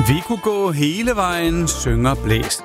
Vi kunne gå hele vejen, synger blæst.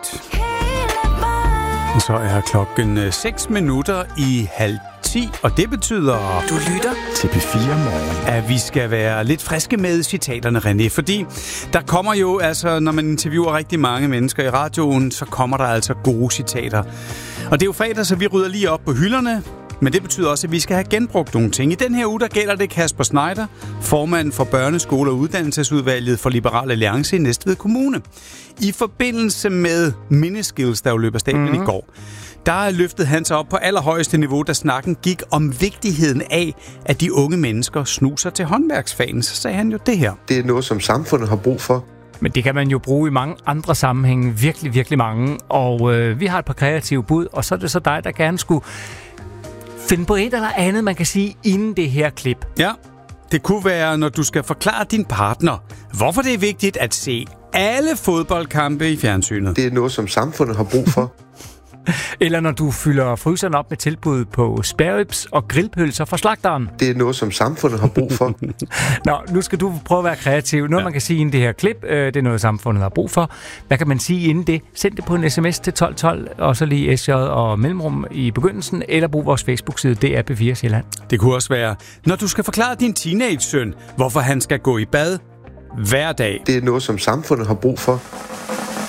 Så er klokken 6 minutter i 9:30, og det betyder... Du lytter til P4 Morgen. At vi skal være lidt friske med citaterne, René, fordi der kommer jo, altså når man interviewer rigtig mange mennesker i radioen, så kommer der altså gode citater. Og det er jo fredag, så vi rydder lige op på hylderne, men det betyder også, at vi skal have genbrugt nogle ting. I den her uge, der gælder det Kasper Schneider, formand for Børneskole- og Uddannelsesudvalget for Liberal Alliance i Næstved Kommune. I forbindelse med Miniskills, der jo løb af stablen i går, der løftede han sig op på allerhøjeste niveau, da snakken gik om vigtigheden af, at de unge mennesker snuser til håndværksfagene. Så sagde han jo det her. Det er noget, som samfundet har brug for. Men det kan man jo bruge i mange andre sammenhænge, virkelig, virkelig mange. Og vi har et par kreative bud, og så er det så dig, der gerne skulle finde på et eller andet, man kan sige, inden det her klip. Ja, det kunne være, når du skal forklare din partner, hvorfor det er vigtigt at se alle fodboldkampe i fjernsynet. Det er noget, som samfundet har brug for. Eller når du fylder fryseren op med tilbud på spærribs og grillpølser fra slagteren. Det er noget, som samfundet har brug for. Nå, nu skal du prøve at være kreativ. Noget, man kan sige inden det her klip, det er noget, samfundet har brug for. Hvad kan man sige inden det? Send det på en sms til 1212, og så lige SJ og mellemrum i begyndelsen, eller brug vores Facebook-side, det er P4 Sjælland. Det kunne også være, når du skal forklare din teenage-søn, hvorfor han skal gå i bad hver dag. Det er noget, som samfundet har brug for.